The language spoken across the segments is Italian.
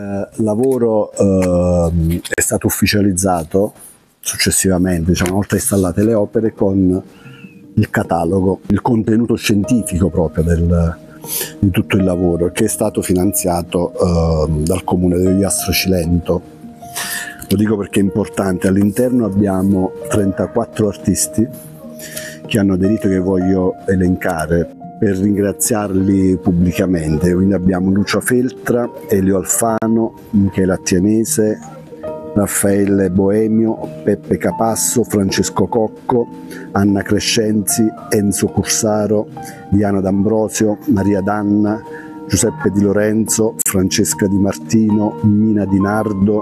Il lavoro è stato ufficializzato successivamente, diciamo, una volta installate le opere, con il catalogo, il contenuto scientifico proprio di tutto il lavoro, che è stato finanziato dal comune di Ogliastro Cilento. Lo dico perché è importante. All'interno abbiamo 34 artisti che hanno aderito, che voglio elencare per ringraziarli pubblicamente. Quindi abbiamo Lucio Feltra, Elio Alfano, Michele Attianese, Raffaele Boemio, Peppe Capasso, Francesco Cocco, Anna Crescenzi, Enzo Cursaro, Diana D'Ambrosio, Maria Danna, Giuseppe Di Lorenzo, Francesca Di Martino, Mina Di Nardo,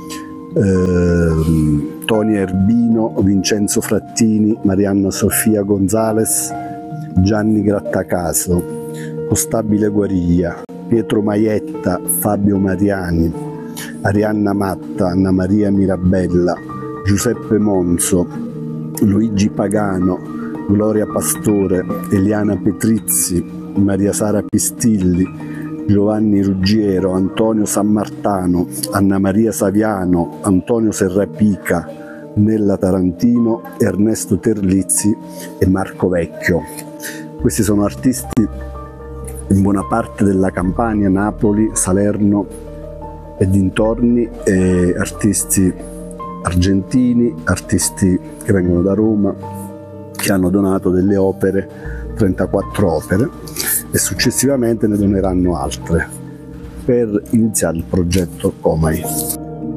Toni Erbino, Vincenzo Frattini, Marianna Sofia Gonzales, Gianni Grattacaso, Costabile Guariglia, Pietro Maietta, Fabio Mariani, Arianna Matta, Anna Maria Mirabella, Giuseppe Monzo, Luigi Pagano, Gloria Pastore, Eliana Petrizzi, Maria Sara Pistilli, Giovanni Ruggiero, Antonio Sammartano, Anna Maria Saviano, Antonio Serrapica, Nella Tarantino, Ernesto Terlizzi e Marco Vecchio. Questi sono artisti in buona parte della Campania, Napoli, Salerno e dintorni, e artisti argentini, artisti che vengono da Roma, che hanno donato delle opere, 34 opere, e successivamente ne doneranno altre per iniziare il progetto Comai.